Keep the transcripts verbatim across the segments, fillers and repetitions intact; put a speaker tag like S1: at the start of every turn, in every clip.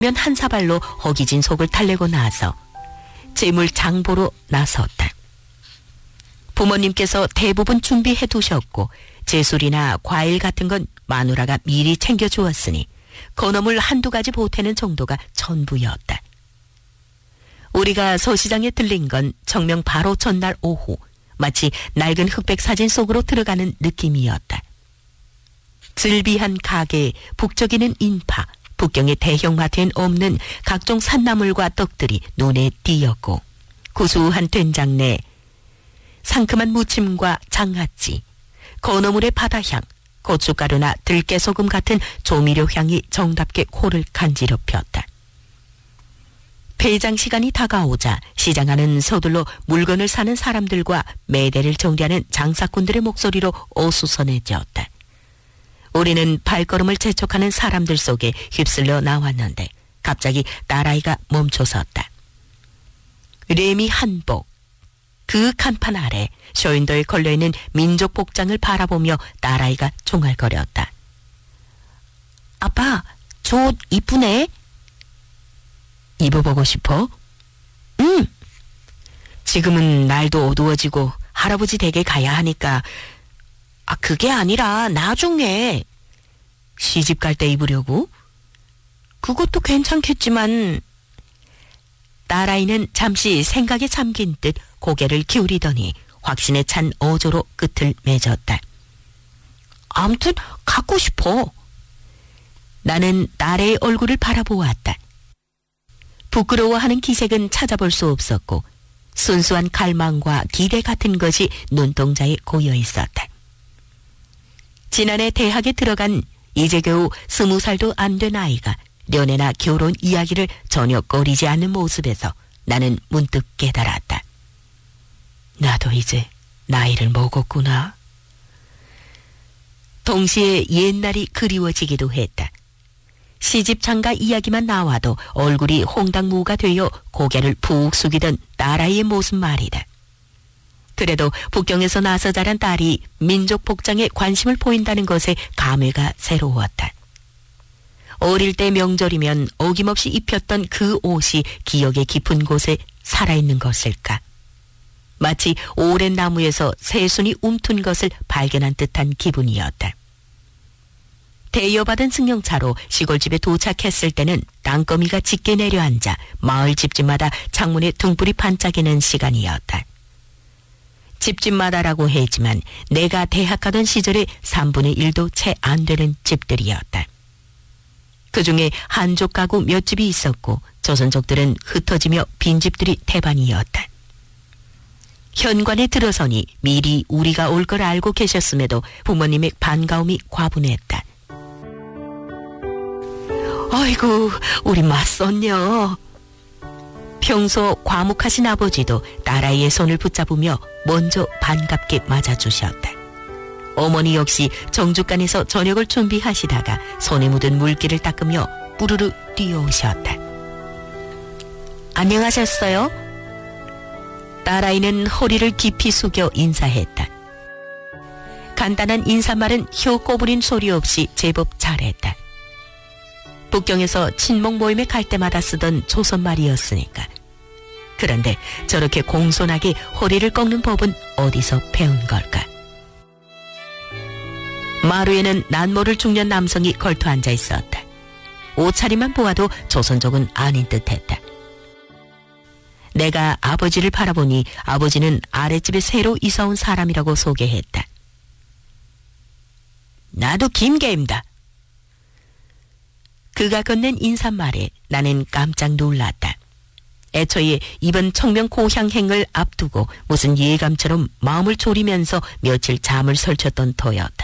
S1: 한 사발로 허기진 속을 달래고 나서 재물 장보러 나섰다. 부모님께서 대부분 준비해 두셨고 제술이나 과일 같은 건 마누라가 미리 챙겨주었으니 건어물 한두 가지 보태는 정도가 전부였다. 우리가 서시장에 들린 건 청명 바로 전날 오후, 마치 낡은 흑백 사진 속으로 들어가는 느낌이었다. 즐비한 가게, 북적이는 인파, 북경의 대형마트엔 없는 각종 산나물과 떡들이 눈에 띄었고 구수한 된장내, 상큼한 무침과 장아찌, 건어물의 바다향, 고춧가루나 들깨소금 같은 조미료 향이 정답게 코를 간지럽혔다. 폐장 시간이 다가오자 시장 안은 서둘러 물건을 사는 사람들과 매대를 정리하는 장사꾼들의 목소리로 어수선해졌다. 우리는 발걸음을 재촉하는 사람들 속에 휩쓸려 나왔는데 갑자기 딸아이가 멈춰섰다. 레미 한복, 그 간판 아래 쇼윈도에 걸려있는 민족 복장을 바라보며 딸아이가 종알거렸다. 아빠, 저 옷 이쁘네? 입어보고 싶어? 응. 지금은 날도 어두워지고 할아버지 댁에 가야 하니까. 아, 그게 아니라 나중에. 시집 갈 때 입으려고? 그것도 괜찮겠지만. 딸아이는 잠시 생각에 잠긴 듯 고개를 기울이더니 확신에 찬 어조로 끝을 맺었다. 아무튼 갖고 싶어. 나는 딸의 얼굴을 바라보았다. 부끄러워하는 기색은 찾아볼 수 없었고 순수한 갈망과 기대 같은 것이 눈동자에 고여 있었다. 지난해 대학에 들어간 이제 겨우 스무 살도 안 된 아이가 연애나 결혼 이야기를 전혀 꺼리지 않는 모습에서 나는 문득 깨달았다. 나도 이제 나이를 먹었구나. 동시에 옛날이 그리워지기도 했다. 시집 장가 이야기만 나와도 얼굴이 홍당무가 되어 고개를 푹 숙이던 딸아이의 모습 말이다. 그래도 북경에서 나서 자란 딸이 민족 복장에 관심을 보인다는 것에 감회가 새로웠다. 어릴 때 명절이면 어김없이 입혔던 그 옷이 기억의 깊은 곳에 살아있는 것일까? 마치 오랜 나무에서 새순이 움튼 것을 발견한 듯한 기분이었다. 대여받은 승용차로 시골집에 도착했을 때는 땅거미가 짙게 내려앉아 마을 집집마다 창문에 등불이 반짝이는 시간이었다. 집집마다라고 했지만 내가 대학 가던 시절에 삼분의 일도 채 안 되는 집들이었다. 그중에 한족 가구 몇 집이 있었고 조선족들은 흩어지며 빈집들이 태반이었다. 현관에 들어서니 미리 우리가 올 걸 알고 계셨음에도 부모님의 반가움이 과분했다. 아이고, 우리 맞섰녀. 평소 과묵하신 아버지도 딸아이의 손을 붙잡으며 먼저 반갑게 맞아주셨다. 어머니 역시 정죽간에서 저녁을 준비하시다가 손에 묻은 물기를 닦으며 뿌르르 뛰어오셨다. 안녕하셨어요? 딸아이는 허리를 깊이 숙여 인사했다. 간단한 인사말은 혀 꼬부린 소리 없이 제법 잘했다. 북경에서 친목 모임에 갈 때마다 쓰던 조선말이었으니까. 그런데 저렇게 공손하게 허리를 꺾는 법은 어디서 배운 걸까? 마루에는 난모를 중년 남성이 걸터 앉아 있었다. 옷차림만 보아도 조선족은 아닌 듯했다. 내가 아버지를 바라보니 아버지는 아랫집에 새로 이사온 사람이라고 소개했다. 나도 김계입니다. 그가 건넨 인사말에 나는 깜짝 놀랐다. 애초에 이번 청명 고향행을 앞두고 무슨 예감처럼 마음을 졸이면서 며칠 잠을 설쳤던 터였다.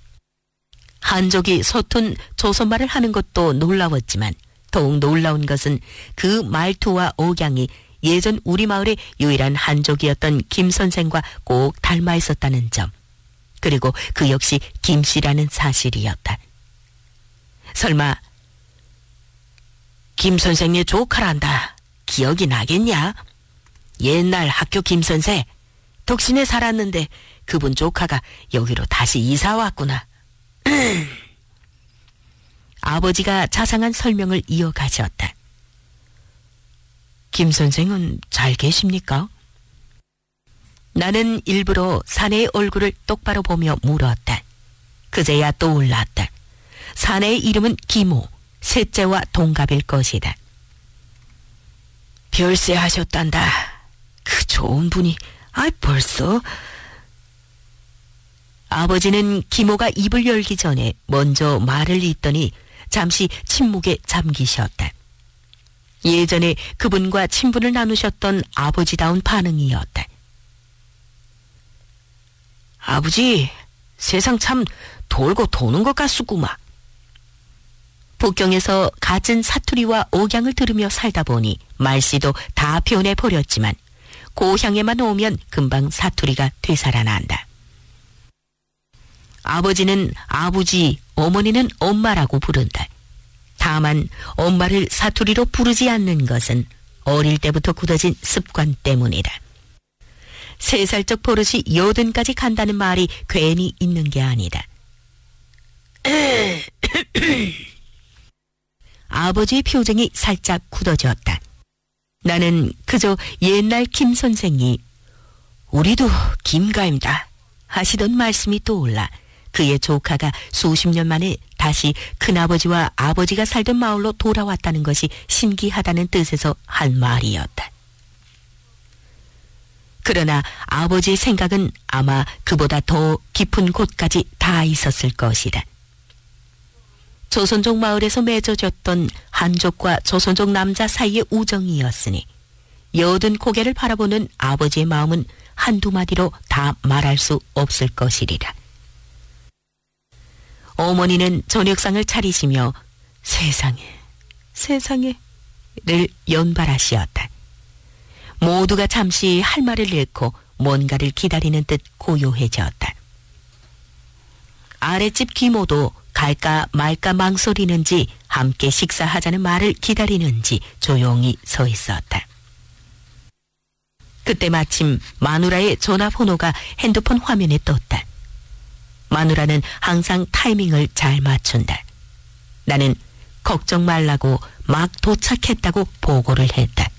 S1: 한족이 서툰 조선말을 하는 것도 놀라웠지만 더욱 놀라운 것은 그 말투와 억양이 예전 우리 마을의 유일한 한족이었던 김 선생과 꼭 닮아 있었다는 점, 그리고 그 역시 김씨라는 사실이었다. 설마 김 선생의 조카란다 기억이 나겠냐? 옛날 학교 김 선생 독신에 살았는데 그분 조카가 여기로 다시 이사 왔구나. 아버지가 자상한 설명을 이어가셨다. 김 선생은 잘 계십니까? 나는 일부러 사내의 얼굴을 똑바로 보며 물었다. 그제야 떠올랐다. 사내의 이름은 김호, 셋째와 동갑일 것이다. 별세 하셨단다. 그 좋은 분이, 아 벌써. 아버지는 김호가 입을 열기 전에 먼저 말을 잇더니 잠시 침묵에 잠기셨다. 예전에 그분과 친분을 나누셨던 아버지다운 반응이었다. 아버지, 세상 참 돌고 도는 것 같수구마. 북경에서 갖은 사투리와 억양을 들으며 살다 보니 말씨도 다 변해버렸지만 고향에만 오면 금방 사투리가 되살아난다. 아버지는 아버지, 어머니는 엄마라고 부른다. 다만 엄마를 사투리로 부르지 않는 것은 어릴 때부터 굳어진 습관 때문이다. 세 살적 버릇이 여든까지 간다는 말이 괜히 있는 게 아니다. 아버지의 표정이 살짝 굳어졌다. 나는 그저 옛날 김 선생이 우리도 김가입니다 하시던 말씀이 떠올라 그의 조카가 수십 년 만에 다시 큰아버지와 아버지가 살던 마을로 돌아왔다는 것이 신기하다는 뜻에서 한 말이었다. 그러나 아버지의 생각은 아마 그보다 더 깊은 곳까지 다 있었을 것이다. 조선족 마을에서 맺어졌던 한족과 조선족 남자 사이의 우정이었으니 여든 고개를 바라보는 아버지의 마음은 한두 마디로 다 말할 수 없을 것이리라. 어머니는 저녁상을 차리시며 세상에, 세상에를 연발하시었다. 모두가 잠시 할 말을 잃고 뭔가를 기다리는 듯 고요해졌다. 아랫집 김호도 갈까 말까 망설이는지 함께 식사하자는 말을 기다리는지 조용히 서 있었다. 그때 마침 마누라의 전화번호가 핸드폰 화면에 떴다. 마누라는 항상 타이밍을 잘 맞춘다. 나는 걱정 말라고 막 도착했다고 보고를 했다.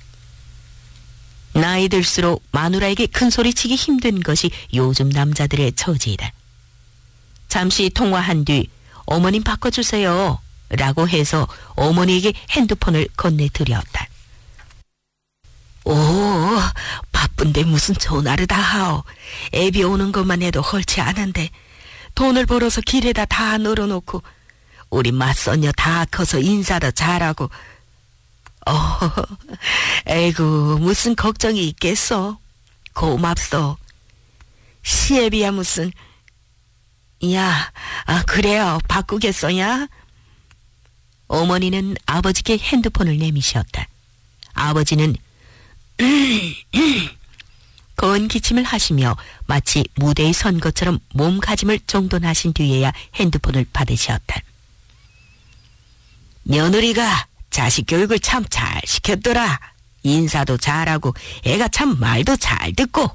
S1: 나이 들수록 마누라에게 큰소리치기 힘든 것이 요즘 남자들의 처지이다. 잠시 통화한 뒤 어머님 바꿔주세요 라고 해서 어머니에게 핸드폰을 건네드렸다. 오, 바쁜데 무슨 전화를 다 하오. 애비 오는 것만 해도 헐지 않은데 돈을 벌어서 길에다 다 널어놓고 우리 맞선녀 다 커서 인사도 잘하고. 어, 에이구 무슨 걱정이 있겠어. 고맙소. 시애비야 무슨. 야, 아 그래요. 바꾸겠어냐? 어머니는 아버지께 핸드폰을 내미셨다. 아버지는 건기침을 하시며 마치 무대에 선 것처럼 몸가짐을 정돈하신 뒤에야 핸드폰을 받으셨다. 며느리가 자식 교육을 참 잘 시켰더라. 인사도 잘하고 애가 참 말도 잘 듣고.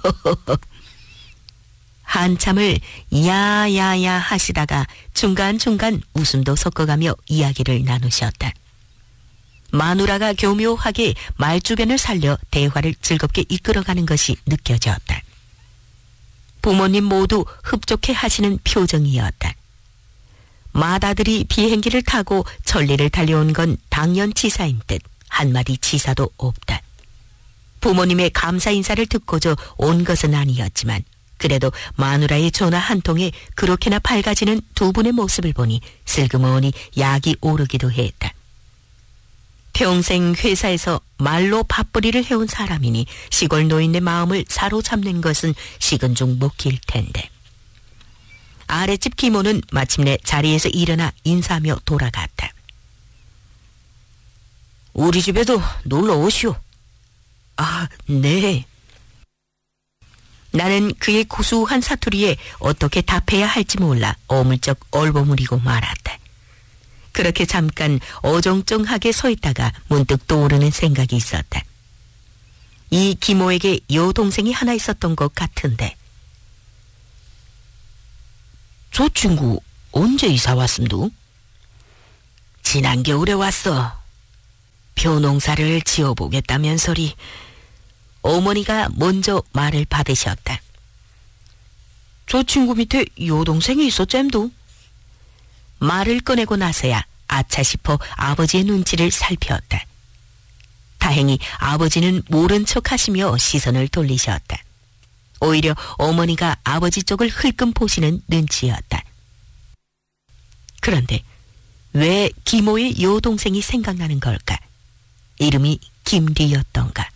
S1: 한참을 야야야 하시다가 중간중간 웃음도 섞어가며 이야기를 나누셨다. 마누라가 교묘하게 말주변을 살려 대화를 즐겁게 이끌어가는 것이 느껴졌다. 부모님 모두 흡족해 하시는 표정이었다. 맏아들이 비행기를 타고 천리를 달려온 건 당연치사인 듯 한마디 치사도 없다. 부모님의 감사 인사를 듣고저 온 것은 아니었지만 그래도 마누라의 전화 한 통에 그렇게나 밝아지는 두 분의 모습을 보니 슬그머니 약이 오르기도 했다. 평생 회사에서 말로 밥벌이를 해온 사람이니 시골 노인의 마음을 사로잡는 것은 식은 죽 먹기일 텐데. 아랫집 김호는 마침내 자리에서 일어나 인사하며 돌아갔다. 우리 집에도 놀러 오시오. 아, 네. 나는 그의 고수한 사투리에 어떻게 답해야 할지 몰라 어물쩍 얼버무리고 말았다. 그렇게 잠깐 어정쩡하게 서 있다가 문득 떠오르는 생각이 있었다. 이 김호에게 여동생이 하나 있었던 것 같은데. 저 친구 언제 이사 왔음도? 지난 겨울에 왔어. 벼농사를 지어보겠다면 소리. 어머니가 먼저 말을 받으셨다. 저 친구 밑에 여동생이 있어, 잼도. 말을 꺼내고 나서야 아차 싶어 아버지의 눈치를 살피었다. 다행히 아버지는 모른 척 하시며 시선을 돌리셨다. 오히려 어머니가 아버지 쪽을 흘끔 보시는 눈치였다. 그런데 왜 김호의 여동생이 생각나는 걸까? 이름이 김리였던가?